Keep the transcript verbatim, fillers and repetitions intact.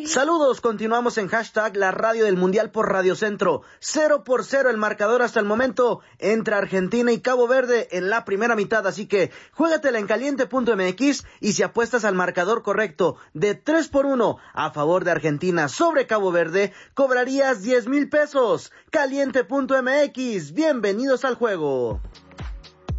Saludos, continuamos en hashtag la radio del Mundial por Radio Centro. Cero por cero el marcador hasta el momento entre Argentina y Cabo Verde en la primera mitad, así que juégatela en caliente punto m x y si apuestas al marcador correcto de tres por uno a favor de Argentina sobre Cabo Verde, cobrarías diez mil pesos. caliente punto m x, bienvenidos al juego.